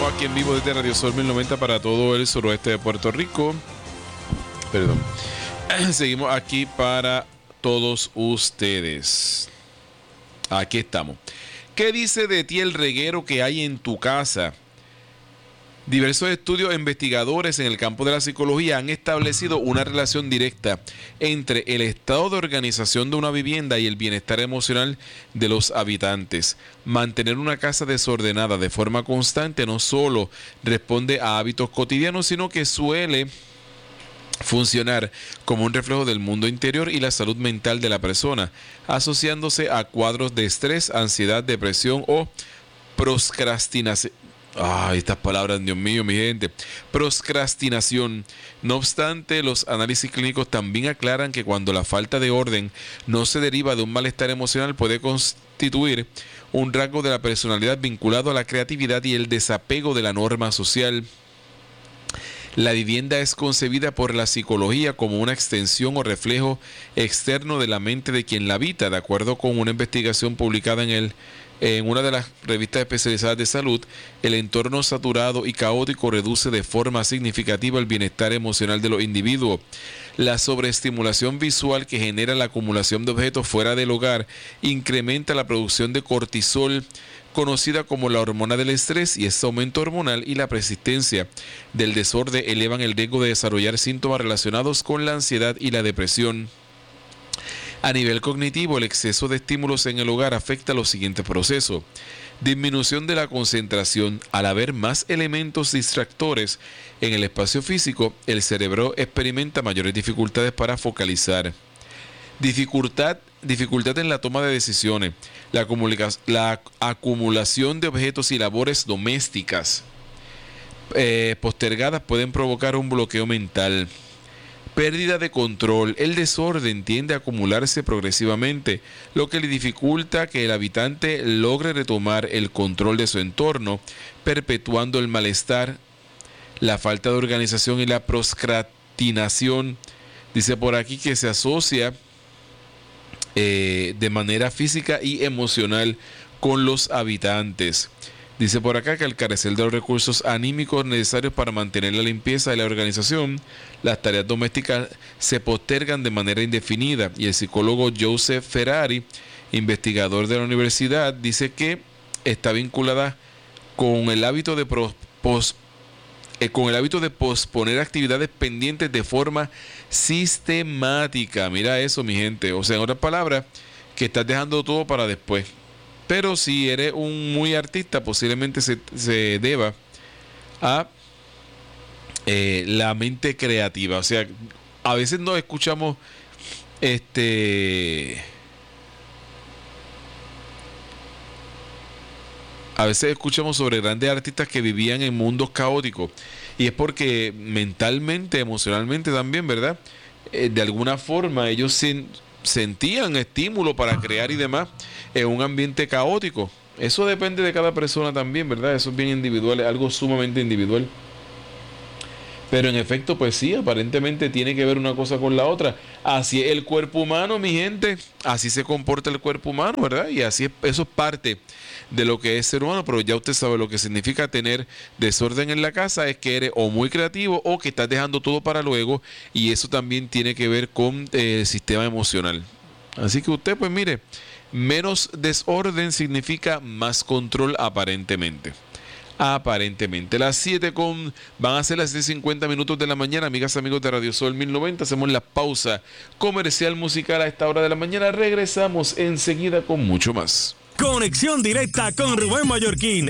Estamos aquí en vivo desde Radio Sol 1090 para todo el suroeste de Puerto Rico. Perdón. Seguimos aquí para todos ustedes. Aquí estamos. ¿Qué dice de ti el reguero que hay en tu casa? Diversos estudios e investigadores en el campo de la psicología han establecido una relación directa entre el estado de organización de una vivienda y el bienestar emocional de los habitantes. Mantener una casa desordenada de forma constante no solo responde a hábitos cotidianos, sino que suele funcionar como un reflejo del mundo interior y la salud mental de la persona, asociándose a cuadros de estrés, ansiedad, depresión o procrastinación. Estas palabras, Dios mío, mi gente. Procrastinación. No obstante, los análisis clínicos también aclaran que cuando la falta de orden no se deriva de un malestar emocional, puede constituir un rasgo de la personalidad vinculado a la creatividad y el desapego de la norma social. La vivienda es concebida por la psicología como una extensión o reflejo externo de la mente de quien la habita, de acuerdo con una investigación publicada en una de las revistas especializadas de salud. El entorno saturado y caótico reduce de forma significativa el bienestar emocional de los individuos. La sobreestimulación visual que genera la acumulación de objetos fuera del hogar incrementa la producción de cortisol, conocida como la hormona del estrés, y ese aumento hormonal y la persistencia del desorden elevan el riesgo de desarrollar síntomas relacionados con la ansiedad y la depresión. A nivel cognitivo, el exceso de estímulos en el hogar afecta los siguientes procesos. Disminución de la concentración. Al haber más elementos distractores en el espacio físico, el cerebro experimenta mayores dificultades para focalizar. Dificultad en la toma de decisiones. La acumulación de objetos y labores domésticas postergadas pueden provocar un bloqueo mental. Pérdida de control. El desorden tiende a acumularse progresivamente, lo que le dificulta que el habitante logre retomar el control de su entorno, perpetuando el malestar, la falta de organización y la procrastinación. Dice por aquí que se asocia de manera física y emocional con los habitantes. Dice por acá que al carecer de los recursos anímicos necesarios para mantener la limpieza y la organización, las tareas domésticas se postergan de manera indefinida. Y el psicólogo Joseph Ferrari, investigador de la universidad, dice que está vinculada con el hábito de posponer actividades pendientes de forma sistemática. Mira eso, mi gente. O sea, en otras palabras, que estás dejando todo para después. Pero si eres un muy artista, posiblemente se deba a la mente creativa. O sea, a veces no escuchamos sobre grandes artistas que vivían en mundos caóticos, y es porque mentalmente, emocionalmente también, ¿verdad? De alguna forma ellos sentían estímulo para crear y demás en un ambiente caótico. Eso depende de cada persona también, ¿verdad? Eso es bien individual, es algo sumamente individual. Pero en efecto, pues sí, aparentemente tiene que ver una cosa con la otra. Así es el cuerpo humano, mi gente. Así se comporta el cuerpo humano, ¿verdad? Y así es, eso es parte de lo que es ser humano. Pero ya usted sabe lo que significa tener desorden en la casa. Es que eres o muy creativo o que estás dejando todo para luego. Y eso también tiene que ver con el sistema emocional. Así que usted, pues mire, menos desorden significa más control aparentemente. Van a ser las 7:50 minutos de la mañana, amigas, amigos de Radio Sol 1090. Hacemos la pausa comercial musical a esta hora de la mañana. Regresamos enseguida con mucho más. Conexión directa con Rubén Mallorquín,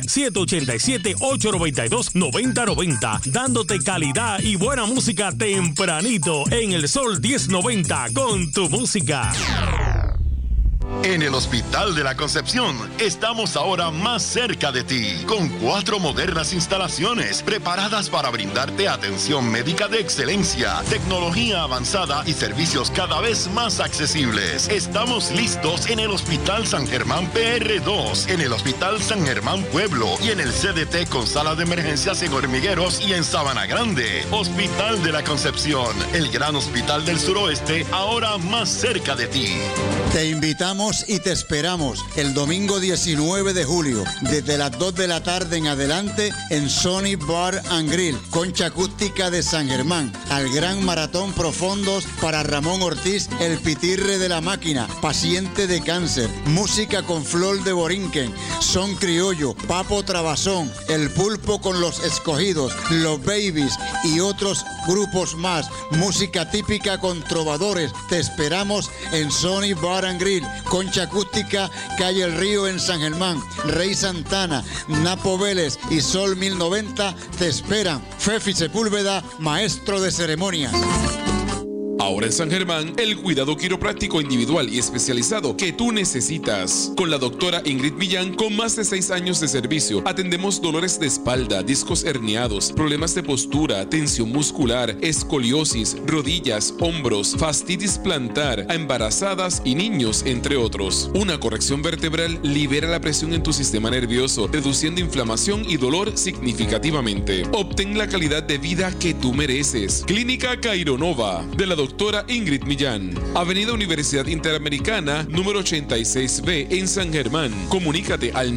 787-892-9090, dándote calidad y buena música tempranito en el Sol 1090 con tu música. En el Hospital de la Concepción estamos ahora más cerca de ti, con 4 modernas instalaciones preparadas para brindarte atención médica de excelencia, tecnología avanzada y servicios cada vez más accesibles. Estamos listos en el Hospital San Germán PR2, en el Hospital San Germán Pueblo y en el CDT con sala de emergencias en Hormigueros y en Sabana Grande. Hospital de la Concepción, el gran hospital del suroeste, ahora más cerca de ti. Te invitamos y te esperamos el domingo 19 de julio, desde las 2 de la tarde en adelante, en Sony Bar and Grill, Concha Acústica de San Germán, al Gran Maratón Profundos para Ramón Ortiz, el pitirre de la máquina, paciente de cáncer, música con Flor de Borinquen, son criollo, Papo Trabazón, el Pulpo con los Escogidos, los Babies y otros grupos más, música típica con trovadores. Te esperamos en Sony Bar and Grill, Concha Acústica, Calle El Río en San Germán. Rey Santana, Napo Vélez y Sol 1090 te esperan. Fefi Sepúlveda, maestro de ceremonias. Ahora en San Germán, el cuidado quiropráctico individual y especializado que tú necesitas. Con la doctora Ingrid Millán, con más de 6 años de servicio, atendemos dolores de espalda, discos herniados, problemas de postura, tensión muscular, escoliosis, rodillas, hombros, fastitis plantar, a embarazadas y niños, entre otros. Una corrección vertebral libera la presión en tu sistema nervioso, reduciendo inflamación y dolor significativamente. Obtén la calidad de vida que tú mereces. Clínica Caironova, de la doctora Ingrid Millán, Avenida Universidad Interamericana, número 86B en San Germán. Comunícate al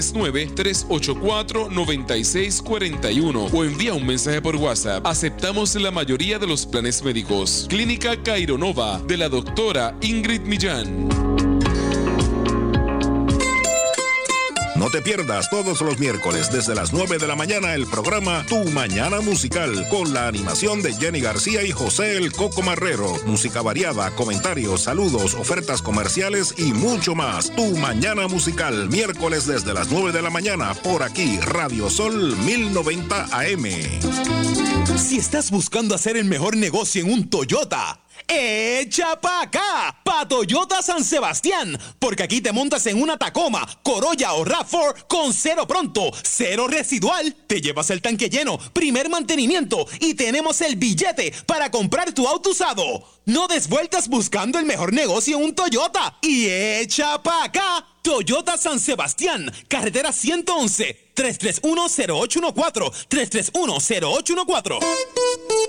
939-384-9641 o envía un mensaje por WhatsApp. Aceptamos la mayoría de los planes médicos. Clínica Caironova, de la doctora Ingrid Millán. No te pierdas todos los miércoles desde las 9 de la mañana el programa Tu Mañana Musical con la animación de Jenny García y José el Coco Marrero. Música variada, comentarios, saludos, ofertas comerciales y mucho más. Tu Mañana Musical, miércoles desde las 9 de la mañana por aquí, Radio Sol 1090 AM. Si estás buscando hacer el mejor negocio en un Toyota, ¡echa pa' acá! Pa' Toyota San Sebastián, porque aquí te montas en una Tacoma, Corolla o RAV4 con cero pronto, cero residual, te llevas el tanque lleno, primer mantenimiento y tenemos el billete para comprar tu auto usado. No des vueltas buscando el mejor negocio en un Toyota y echa pa' acá. Toyota San Sebastián, carretera 111, 331-0814, 331-0814.